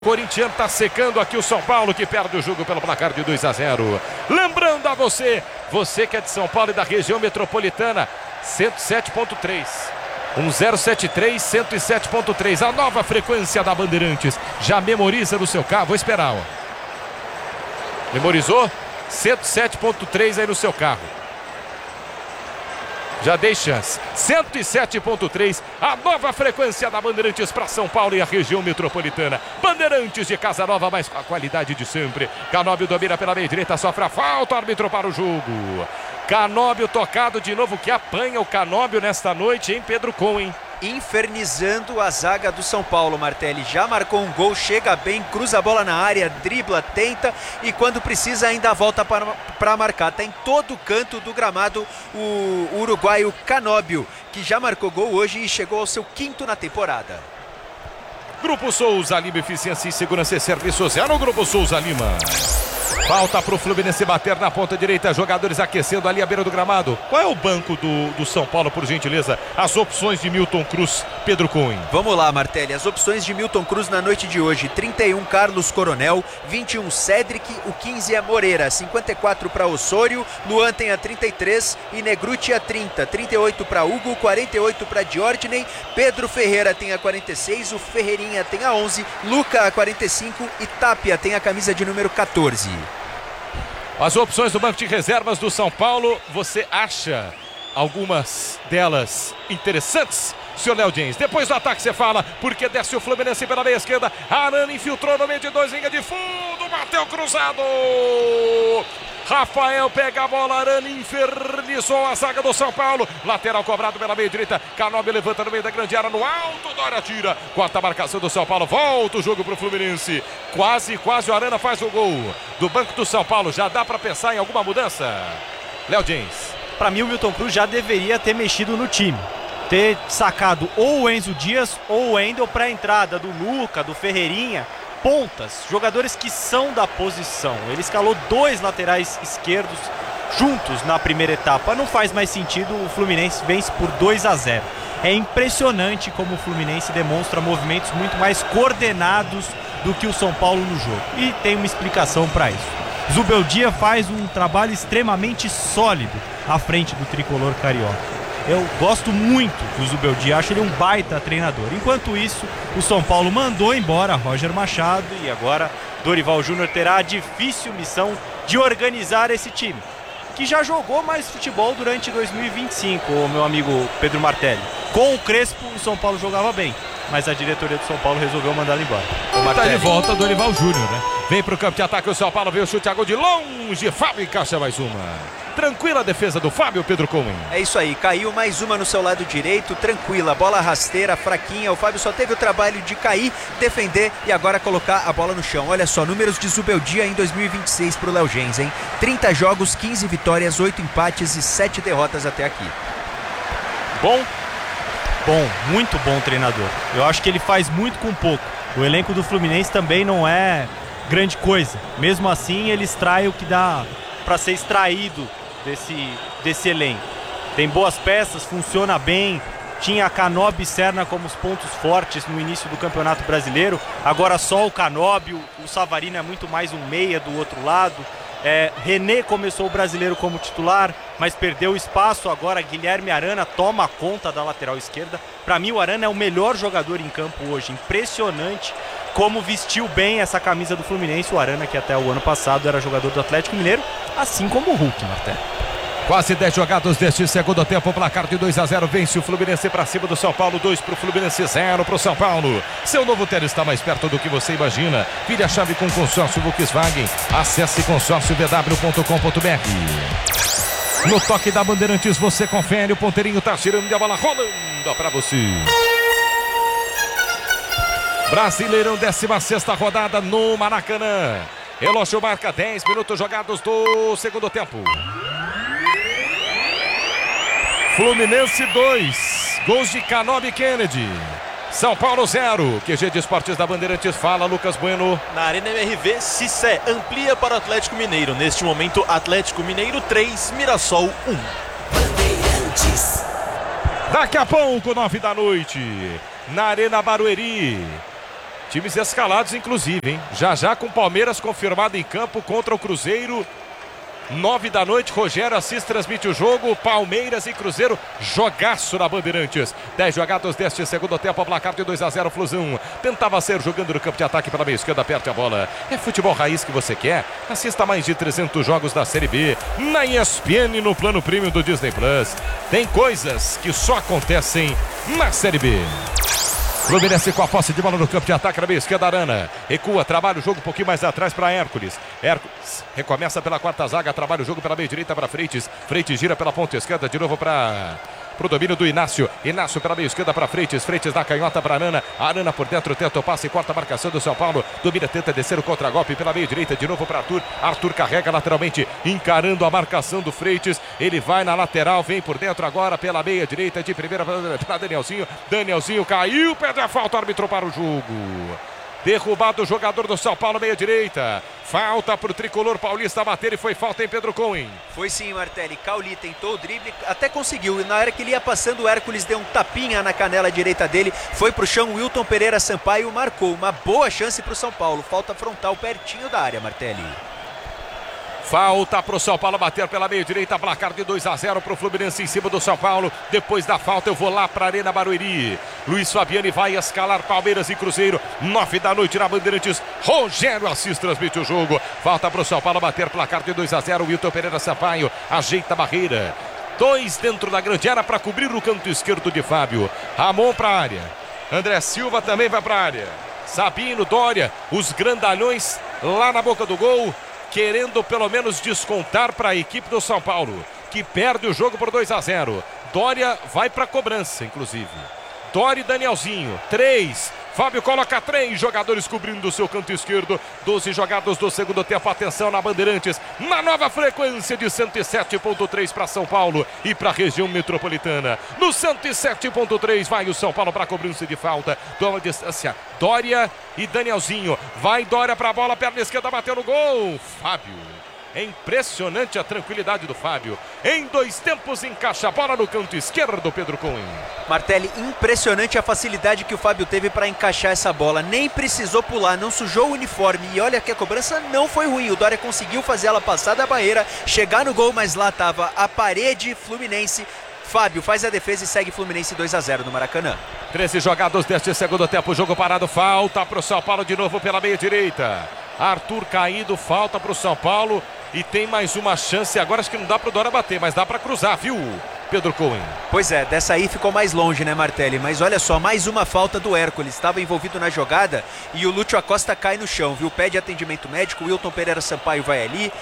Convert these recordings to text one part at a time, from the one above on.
Corintiano está secando aqui o São Paulo, que perde o jogo pelo placar de 2-0. Lembrando a você que é de São Paulo e da região metropolitana, 107.3. 1073 107.3, a nova frequência da Bandeirantes. Já memoriza no seu carro, vou esperar, ó. Memorizou? 107.3 aí no seu carro. Já dei chance. 107.3, a nova frequência da Bandeirantes para São Paulo e a região metropolitana. Bandeirantes de Casa Nova, mas com a qualidade de sempre. Canóbio domina pela meia direita, sofre a falta, árbitro para o jogo. Canóbio tocado de novo, que apanha o Canóbio nesta noite, hein, Pedro Cohen? Infernizando a zaga do São Paulo. Martelli já marcou um gol, chega bem, cruza a bola na área, dribla, tenta e quando precisa ainda volta para marcar. Está em todo canto do gramado o uruguaio Canóbio, que já marcou gol hoje e chegou ao seu 5º na temporada. Grupo Souza Lima, eficiência e segurança e serviço social no Grupo Souza Lima. Falta para o Fluminense bater na ponta direita, jogadores aquecendo ali à beira do gramado. Qual é o banco do São Paulo, por gentileza? As opções de Milton Cruz, Pedro Cohen. Vamos lá, Martelli, as opções de Milton Cruz na noite de hoje: 31 Carlos Coronel, 21 Cedric, o 15 é Moreira, 54 para Osório, Luan tem a 33 e Negruti a 30, 38 para Hugo, 48 para Diordney, Pedro Ferreira tem a 46, o Ferreirinha tem a 11, Luca a 45 e Tapia tem a camisa de número 14. As opções do banco de reservas do São Paulo, você acha algumas delas interessantes, senhor Léo James? Depois do ataque você fala, porque desce o Fluminense pela meia esquerda, Arana infiltrou no meio de dois, linha de fundo, bateu cruzado! Rafael pega a bola, Arana infernizou a zaga do São Paulo, lateral cobrado pela meia direita, Canóbio levanta no meio da grande área, no alto, Dória tira, quarta marcação do São Paulo, volta o jogo pro Fluminense, quase o Arana faz o gol do banco do São Paulo. Já dá para pensar em alguma mudança, Léo James? Para mim o Milton Cruz já deveria ter mexido no time, ter sacado ou o Enzo Dias ou o Wendel para a entrada do Luca, do Ferreirinha, pontas, jogadores que são da posição. Ele escalou 2 laterais esquerdos juntos na primeira etapa. Não faz mais sentido, o Fluminense vence por 2-0. É impressionante como o Fluminense demonstra movimentos muito mais coordenados do que o São Paulo no jogo. E tem uma explicação para isso. Zubeldia faz um trabalho extremamente sólido à frente do tricolor carioca. Eu gosto muito do Zubeldia, acho ele um baita treinador. Enquanto isso, o São Paulo mandou embora Roger Machado e agora Dorival Júnior terá a difícil missão de organizar esse time, que já jogou mais futebol durante 2025, o meu amigo Pedro Martelli. Com o Crespo, o São Paulo jogava bem, mas a diretoria do São Paulo resolveu mandá-lo embora. Tá de volta Dorival Júnior, né? Vem pro campo de ataque o São Paulo, veio o chute a gol de longe, Fábio encaixa mais uma. Tranquila a defesa do Fábio, Pedro Cohen. É isso aí, caiu mais uma no seu lado direito, tranquila, bola rasteira, fraquinha. O Fábio só teve o trabalho de cair, defender e agora colocar a bola no chão. Olha só, números de Zubeldia em 2026 pro Léo Gens, hein? 30 jogos, 15 vitórias, 8 empates e 7 derrotas até aqui. Bom, muito bom treinador. Eu acho que ele faz muito com pouco. O elenco do Fluminense também não é grande coisa. Mesmo assim, ele extrai o que dá para ser extraído desse elenco. Tem boas peças, funciona bem. Tinha Canóbio e Serna como os pontos fortes no início do Campeonato Brasileiro. Agora só o Canóbio, o Savarino é muito mais um meia do outro lado. René começou o Brasileiro como titular, mas perdeu espaço. Agora Guilherme Arana toma conta da lateral esquerda. Para mim o Arana é o melhor jogador em campo hoje. Impressionante como vestiu bem essa camisa do Fluminense. O Arana, que até o ano passado era jogador do Atlético Mineiro, assim como o Hulk, Martel. Quase 10 jogados deste segundo tempo, placar de 2-0, vence o Fluminense para cima do São Paulo, 2 para o Fluminense, 0 para o São Paulo. Seu novo Tele está mais perto do que você imagina. Vire a chave com consórcio Volkswagen. Acesse consórciovw.com.br. No toque da Bandeirantes você confere, o ponteirinho está girando e a bola rolando para você. Brasileirão, 16ª rodada no Maracanã. Relógio marca 10 minutos jogados do segundo tempo. Fluminense 2, gols de Canóbio e Kennedy. São Paulo 0, QG de Esportes da Bandeirantes, fala Lucas Bueno. Na Arena MRV, Cissé amplia para o Atlético Mineiro. Neste momento, Atlético Mineiro 3, Mirassol 1. Bandeirantes. Daqui a pouco, 9 da noite, na Arena Barueri. Times escalados, inclusive, hein? Já com Palmeiras confirmado em campo contra o Cruzeiro. 9 da noite, Rogério Assis transmite o jogo. Palmeiras e Cruzeiro, jogaço na Bandeirantes. 10 jogados deste segundo tempo, placar de 2-0, Flusão. Tentava ser jogando no campo de ataque pela meia esquerda, aperte a bola. É futebol raiz que você quer? Assista mais de 300 jogos da Série B na ESPN, no plano premium do Disney Plus. Tem coisas que só acontecem na Série B. Fluminense com a posse de bola no campo de ataque na meia esquerda, Arana. Recua, trabalha o jogo um pouquinho mais atrás para Hércules. Hércules recomeça pela quarta zaga, trabalha o jogo pela meia direita para Freitas. Freitas gira pela ponta esquerda de novo para o domínio do Inácio. Inácio pela meia esquerda para Freitas. Freitas na canhota para Arana. Arana por dentro, tenta o passe e corta a marcação do São Paulo. Domina, tenta descer o contra-golpe pela meia direita de novo para Arthur. Arthur carrega lateralmente, encarando a marcação do Freitas. Ele vai na lateral, vem por dentro agora pela meia direita de primeira para Danielzinho. Danielzinho caiu, pede a falta, árbitro para o jogo. Derrubado o jogador do São Paulo, meia direita. Falta para o tricolor paulista bater e foi falta em Pedro Cohen. Foi sim, Martelli. Cauli tentou o drible, até conseguiu. E na hora que ele ia passando, o Hércules deu um tapinha na canela direita dele. Foi para o chão, Wilton Pereira Sampaio marcou. Uma boa chance para o São Paulo. Falta frontal pertinho da área, Martelli. Falta para o São Paulo bater pela meia direita, placar de 2-0 para o Fluminense em cima do São Paulo. Depois da falta eu vou lá para a Arena Barueri. Luiz Fabiani vai escalar Palmeiras e Cruzeiro. 9 da noite na Bandeirantes. Rogério Assis transmite o jogo. Falta para o São Paulo bater, placar de 2-0. Wilton Pereira Sampaio ajeita a barreira. 2 dentro da grande área para cobrir o canto esquerdo de Fábio. Ramon para a área. André Silva também vai para a área. Sabino, Dória, os grandalhões lá na boca do gol, querendo pelo menos descontar para a equipe do São Paulo, que perde o jogo por 2-0. Dória vai para a cobrança, inclusive. Dória e Danielzinho, 3. Fábio coloca 3 jogadores cobrindo o seu canto esquerdo. 12 jogados do segundo tempo. Atenção na Bandeirantes, na nova frequência de 107.3 para São Paulo e para a região metropolitana. No 107.3 vai o São Paulo para a cobrança de falta. Toma distância, Dória e Danielzinho. Vai Dória para a bola, perna esquerda, bateu no gol. Fábio. É impressionante a tranquilidade do Fábio. Em 2 tempos encaixa a bola no canto esquerdo, Pedro Cohen. Martelli, impressionante a facilidade que o Fábio teve para encaixar essa bola. Nem precisou pular, não sujou o uniforme. E olha que a cobrança não foi ruim. O Dória conseguiu fazer ela passar da barreira, chegar no gol, mas lá estava a parede Fluminense. Fábio faz a defesa e segue Fluminense 2-0 no Maracanã. 13 jogados deste segundo tempo, jogo parado, falta para o São Paulo de novo pela meia direita. Arthur caído, falta para o São Paulo e tem mais uma chance. Agora acho que não dá para o Dória bater, mas dá para cruzar, viu, Pedro Cohen? Pois é, dessa aí ficou mais longe, né, Martelli? Mas olha só, mais uma falta do Hércules. Estava envolvido na jogada e o Lúcio Acosta cai no chão, viu? Pede atendimento médico, o Wilton Pereira Sampaio vai ali,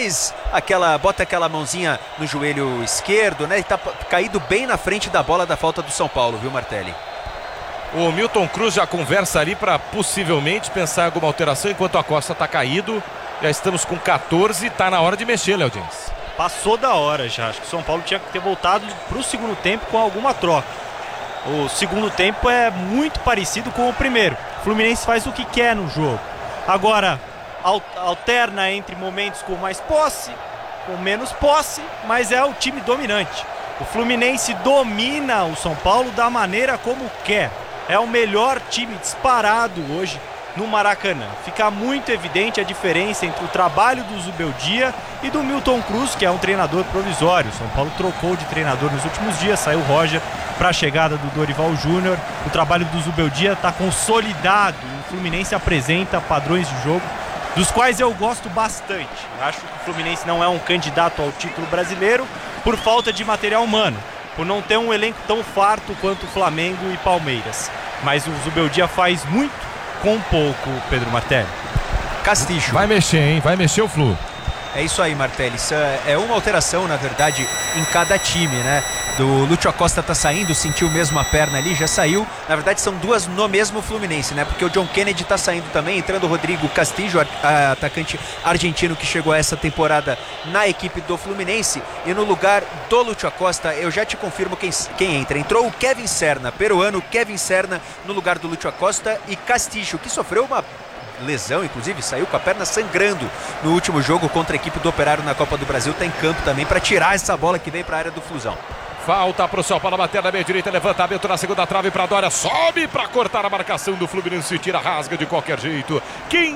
bota aquela mãozinha no joelho esquerdo, né? E tá caído bem na frente da bola da falta do São Paulo, viu, Martelli? O Milton Cruz já conversa ali para possivelmente pensar em alguma alteração, enquanto o Acosta está caído. Já estamos com 14, está na hora de mexer, Léo Dins. Passou da hora já, acho que o São Paulo tinha que ter voltado para o segundo tempo com alguma troca. O segundo tempo é muito parecido com o primeiro. O Fluminense faz o que quer no jogo. Agora, alterna entre momentos com mais posse, com menos posse, mas é o time dominante. O Fluminense domina o São Paulo da maneira como quer. É o melhor time disparado hoje no Maracanã. Fica muito evidente a diferença entre o trabalho do Zubeldia e do Milton Cruz, que é um treinador provisório. O São Paulo trocou de treinador nos últimos dias, saiu o Roger para a chegada do Dorival Júnior. O trabalho do Zubeldia está consolidado. O Fluminense apresenta padrões de jogo dos quais eu gosto bastante. Acho que o Fluminense não é um candidato ao título brasileiro por falta de material humano, por não ter um elenco tão farto quanto o Flamengo e Palmeiras. Mas o Zubeldia faz muito com pouco, Pedro Martelli. Castillo. Vai mexer, hein? Vai mexer o Flu. É isso aí, Martelli. Isso é uma alteração, na verdade, em cada time, né? Do Lúcio Acosta tá saindo, sentiu mesmo a perna ali, já saiu. Na verdade, são duas no mesmo Fluminense, né? Porque o John Kennedy tá saindo também, entrando o Rodrigo Castillo, atacante argentino que chegou a essa temporada na equipe do Fluminense. E no lugar do Lúcio Acosta, eu já te confirmo quem entra. Entrou o Kevin Serna, peruano, Kevin Serna no lugar do Lúcio Acosta, e Castillo, que sofreu uma lesão, inclusive saiu com a perna sangrando no último jogo contra a equipe do Operário na Copa do Brasil. Tá em campo também para tirar essa bola que vem para a área do Flusão. falta para o São Paulo bater na meia direita, levantamento na segunda trave para Dória, sobe para cortar a marcação do Fluminense, tira, rasga de qualquer jeito.